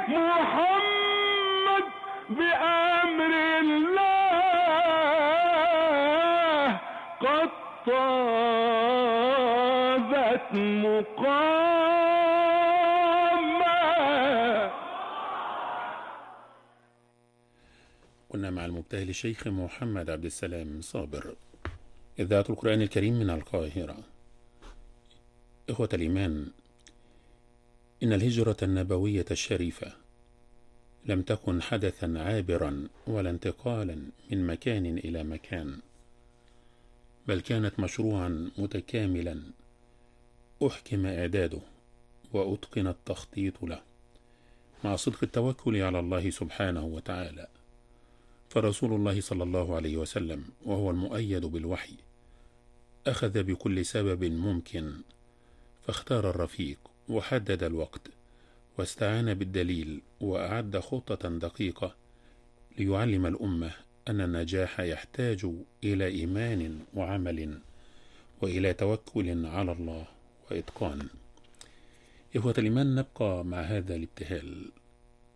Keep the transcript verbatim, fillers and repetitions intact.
محمد بأمر الله قد طابت مقاما. كنا مع المبتهل الشيخ محمد عبد السلام صابر، إذاعة القرآن الكريم من القاهرة. إخوة الإيمان، إن الهجرة النبوية الشريفة لم تكن حدثا عابرا ولا انتقالا من مكان إلى مكان، بل كانت مشروعا متكاملا أحكم إعداده وأتقن التخطيط له مع صدق التوكل على الله سبحانه وتعالى. فرسول الله صلى الله عليه وسلم وهو المؤيد بالوحي أخذ بكل سبب ممكن، فاختار الرفيق وحدد الوقت واستعان بالدليل وأعد خطة دقيقة ليعلم الأمة أن النجاح يحتاج إلى إيمان وعمل وإلى توكل على الله وإتقان. إخوة الإيمان، نبقى مع هذا الابتهال